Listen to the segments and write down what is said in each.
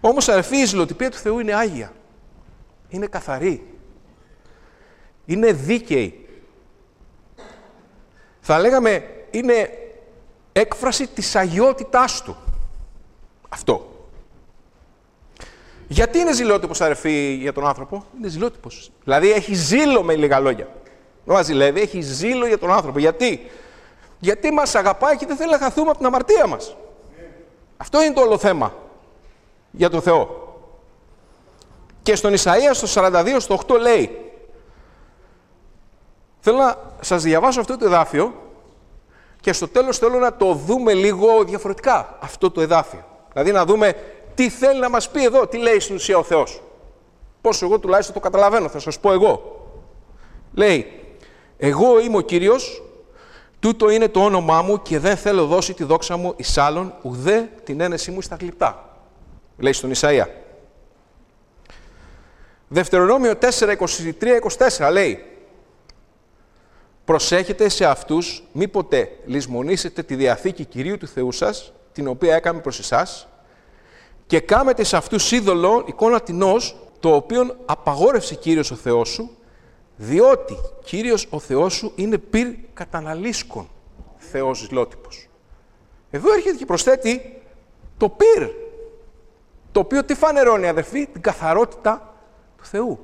Όμως, αδερφοί, η ζηλοτυπία του Θεού είναι άγια. Είναι καθαρή. Είναι δίκαιη. Θα λέγαμε, είναι έκφραση της αγιότητάς του. Αυτό. Γιατί είναι ζηλότυπος, αδερφοί, για τον άνθρωπο? Είναι ζηλότυπος. Δηλαδή, έχει ζήλο, με λίγα λόγια. Δεν μας ζηλεύει, έχει ζήλο για τον άνθρωπο. Γιατί? Γιατί μας αγαπάει και δεν θέλει να χαθούμε από την αμαρτία μας. Αυτό είναι το όλο θέμα για τον Θεό. Και στον Ισαΐα, στο 42, στο 8 λέει, θέλω να σας διαβάσω αυτό το εδάφιο και στο τέλος θέλω να το δούμε λίγο διαφορετικά, αυτό το εδάφιο. Δηλαδή να δούμε τι θέλει να μας πει εδώ, τι λέει στην ουσία ο Θεός. Πώς εγώ τουλάχιστον το καταλαβαίνω, θα σας πω εγώ. Λέει, εγώ είμαι ο Κύριος, τούτο είναι το όνομά μου και δεν θέλω δώσει τη δόξα μου εις άλλον, ουδέ την ένεσή μου στα γλυπτά. Λέει στον Ισαΐα. Δευτερονόμιο 4, 23-24 λέει, προσέχετε σε αυτούς, μήποτε λησμονήσετε τη Διαθήκη Κυρίου του Θεού σας, την οποία έκαμε προς εσάς, και κάμετε σε αυτούς είδωλο εικόνα τινός, το οποίον απαγόρευσε Κύριος ο Θεός σου, διότι Κύριος ο Θεός σου είναι πυρ καταναλύσκων Θεός ζηλότυπος. Εδώ έρχεται και προσθέτει το πυρ, το οποίο τι φανερώνει, αδερφοί? Την καθαρότητα του Θεού.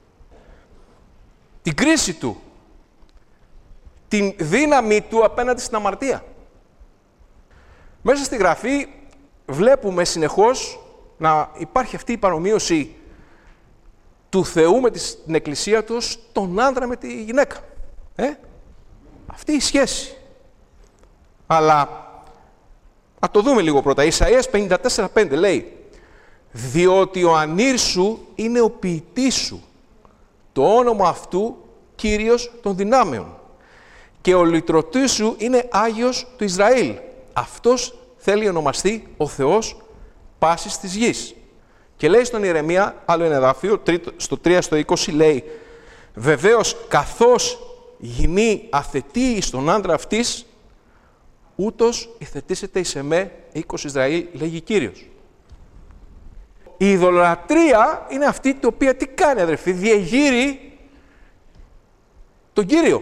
Την κρίση του. Την δύναμη του απέναντι στην αμαρτία. Μέσα στη Γραφή βλέπουμε συνεχώς να υπάρχει αυτή η παρομοίωση του Θεού με την Εκκλησία του, τον άντρα με τη γυναίκα. Αυτή η σχέση. Αλλά, να το δούμε λίγο πρώτα. Ισαΐας 54:5 λέει, διότι ο ανήρ σου είναι ο ποιητής σου, το όνομα αυτού Κύριος των δυνάμεων, και ο λυτρωτής σου είναι Άγιος του Ισραήλ. Αυτός θέλει ονομαστεί ο Θεός πάσης της γης. Και λέει στον Ιερεμία, άλλο ένα εδάφιο, στο 3 στο 20 λέει, βεβαίως καθώς γυνή αθετεί στον άντρα αυτής, ούτως ηθετήσεται εις εμέ, οίκος Ισραήλ, λέγει Κύριος. Η ειδωλολατρία είναι αυτή την οποία τι κάνει, αδερφοί? Διεγείρει τον Κύριο.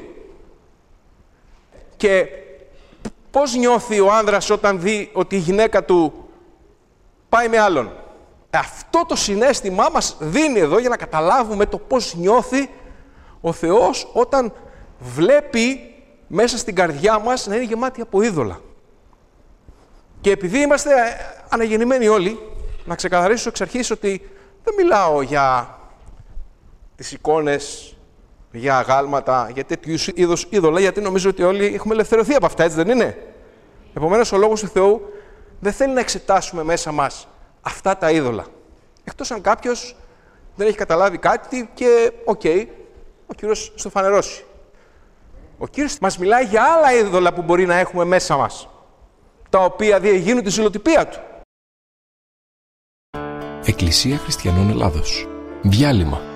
Και πώς νιώθει ο άνδρας όταν δει ότι η γυναίκα του πάει με άλλον? Αυτό το συναίσθημά μας δίνει εδώ για να καταλάβουμε το πώς νιώθει ο Θεός όταν βλέπει μέσα στην καρδιά μας να είναι γεμάτη από είδωλα. Και επειδή είμαστε αναγεννημένοι όλοι, να ξεκαθαρίσω εξ αρχής ότι δεν μιλάω για τις εικόνες, για αγάλματα, για τέτοιου είδους είδωλα, γιατί νομίζω ότι όλοι έχουμε ελευθερωθεί από αυτά, έτσι δεν είναι? Επομένως, ο Λόγος του Θεού δεν θέλει να εξετάσουμε μέσα μας αυτά τα είδωλα. Εκτός αν κάποιος δεν έχει καταλάβει κάτι και, ο Κύριος στο φανερώσει. Ο Κύριος μας μιλάει για άλλα είδωλα που μπορεί να έχουμε μέσα μας, τα οποία διεγίνουν τη ζηλοτυπία Του. Εκκλησία Χριστιανών Ελλάδος. Διάλειμμα.